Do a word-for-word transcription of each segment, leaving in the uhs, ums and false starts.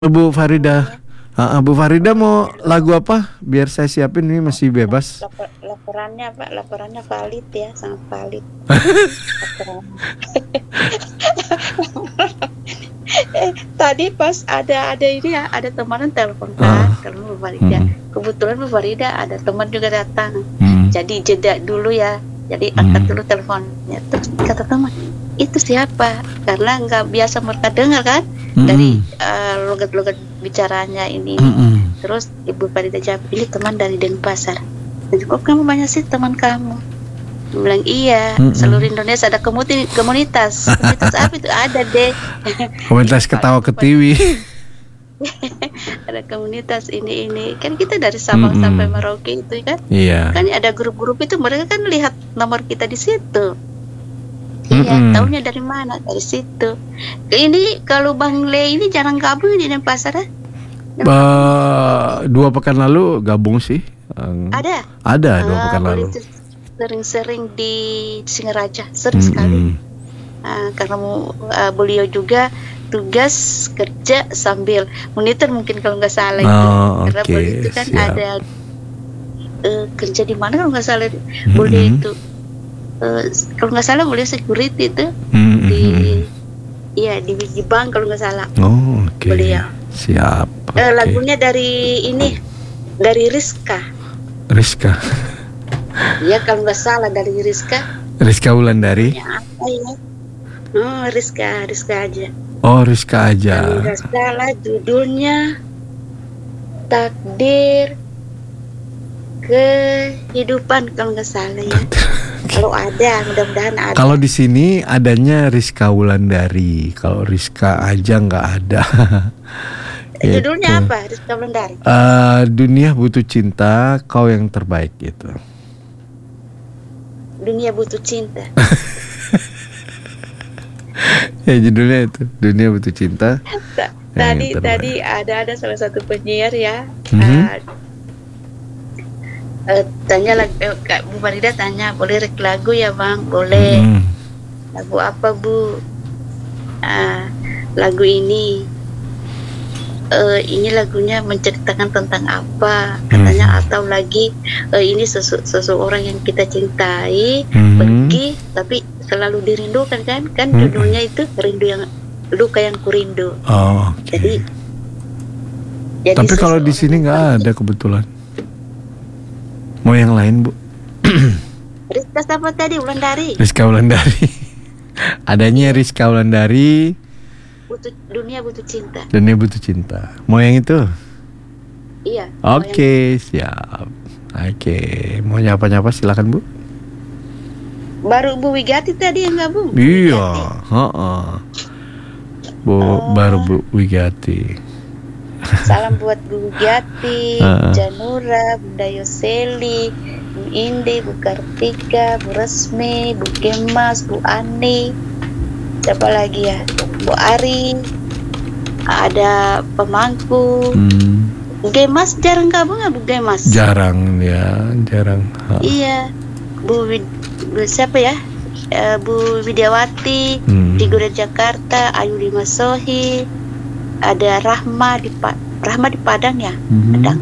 Bu Farida. Ah, ah, Bu Farida mau lagu apa? Biar saya siapin, ini masih bebas. Lapor, laporannya Pak, laporannya valid ya, sangat valid. eh, tadi pas ada ada ini ya, ada teman telepon kan, Ah. kalau Bu Farida. Hmm. Kebetulan Bu Farida ada teman juga datang. Hmm. Jadi jeda dulu ya. Jadi angkat Hmm. dulu teleponnya. Terus kata teman, itu siapa? Karena nggak biasa mereka dengar kan, Hmm. dari uh, logat-logat bicaranya ini. Hmm. Terus Ibu Farida jawab, ini teman dari Denpasar. Jadi, kok kamu banyak sih teman kamu? Dia bilang, iya, Mm-mm. seluruh Indonesia ada komuti- komunitas. Komunitas apa itu? Ada deh. Komunitas ketawa ketiwi. Ada komunitas ini ini. Kan kita dari Sabang Mm-mm. sampai Merauke itu kan. Iya. Kan ada grup-grup itu, mereka kan lihat nomor kita di situ. Iya, Mm-mm. taunya dari mana? Dari situ. Ini kalau Bang Le ini jarang gabung di Denpasar ya? Ba- dua pekan lalu gabung sih. Um, Ada? Ada dua Ah, pekan lalu. itu sering-sering di Singaraja, sering sekali. Mm-mm. Ah, karena uh, beliau juga tugas kerja sambil monitor mungkin kalau nggak salah itu. Oh, Karena oke, beliau itu kan siap. ada uh, kerja di mana kalau nggak salah beliau Mm-mm. itu. Uh, kalau nggak salah beliau security itu Mm-mm. di iya di, di bank kalau nggak salah. Oh, oke. Beliau. Siap. Eh, Oke. lagunya dari ini dari Rizka. Rizka. Ya kalau nggak salah dari Rizka. Rizka Wulandari. Ya apa ya? Oh, Rizka, Rizka aja. Oh, Rizka aja. Kalau nggak salah judulnya Takdir Kehidupan kalau nggak salah ya. Kalau ada, mudah-mudahan ada. Kalau di sini adanya Rizka Wulandari. Kalau Rizka aja nggak ada. Judulnya Gitu. apa? Rizka Wulandari. Eh, dunia butuh cinta, kau yang terbaik gitu. Dunia Butuh Cinta. Ya judulnya itu, dunia butuh cinta. Ta- yang tadi terbaik. tadi ada ada salah satu penyiar ya. Mhm. uh, uh, tanya lagi, eh, Kak Bu Farida tanya, boleh rek lagu ya Bang? Boleh. Mm. Lagu apa Bu? Ah, lagu ini eh, ini lagunya menceritakan tentang apa katanya, Hmm. atau lagi eh, ini sesu- seseorang yang kita cintai Hmm. pergi tapi selalu dirindukan kan kan Hmm. judulnya itu rindu yang luka yang kurindu. Oh, oke. Jadi jadi Tapi kalau di seseorang sini yang nggak pergi. ada kebetulan. Mau yang lain Bu? Rizka siapa tadi? Wulandari. Rizka Wulandari. Adanya Rizka Wulandari. Butuh, dunia butuh cinta. Dunia butuh cinta. Mau yang itu? Iya. mau yang- Oke, siap. Oke, mau nyapa-nyapa silakan Bu. Baru Bu Wigati tadi yang gabung. Iya, heeh. Bu Oh. baru Bu Wigati. Salam buat Bu Wigati, Ah. Janura, Bunda Yoseli, Bu Indi, Bu Kartika, Bu Resmi, Bu Kemas, Bu Ani. Siapa lagi ya? Bu Ari. Ada pemangku. Hmm, Bu Gemas jarang gabung nggak Bu Gemas? jarang ya, jarang. Ha. Iya. Bu, Wid- Bu siapa ya? Eh, Bu Widiawati Hmm. di Gudang Jakarta, Ayu Dimasohi, ada Rahma di pa- Rahma di Padang ya, Mhm. Padang.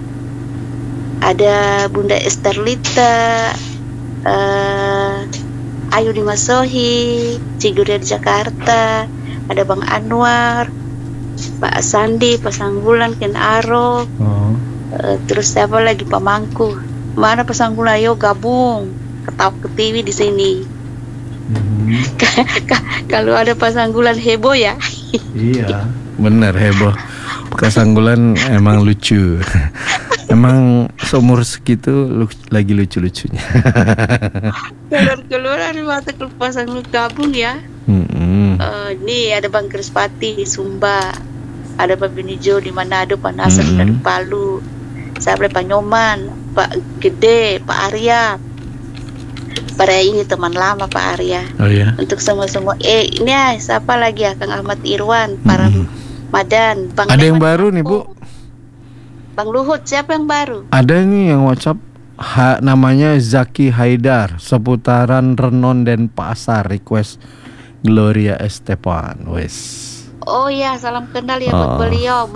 Ada Bunda Esterlita, eh, Ayu Dimasohi, Cigurir Jakarta, ada Bang Anwar, Pak Sandi, Pak Sanggulan, Ken Aro, Oh. eh, terus siapa lagi Pak Mangku. Mana Pak Sanggulan? Ayo gabung, ketawa ketiwi di sini. Mhm. Kalau ada Pak Sanggulan heboh ya. Iya, bener heboh. Kesanggulan emang lucu. Emang seumur segitu lu- lagi lucu-lucunya. Keluar-keluar ada mata pasang gabung ya. Mm-mm. Eh, ini ada Bang Krispati di Sumba, ada Pak Binijo di Manado, Pak Nasr Mm-mm. dari Palu, saya Pak Nyoman, Pak Gede, Pak Arya. Pada ini teman lama Pak Arya. Oh ya. Untuk semua-semua, eh ini ya, siapa lagi ya, Kang Ahmad Irwan, para Mm-mm. Madan, Bang Ada yang Leman baru nih Bu. Bang Luhut, siapa yang baru? Ada nih yang WhatsApp ha, namanya Zaki Haidar, seputaran Renon dan Pasar, request Gloria Estepan. Wes. Oh ya, salam kenal ya buat Oh. beliau.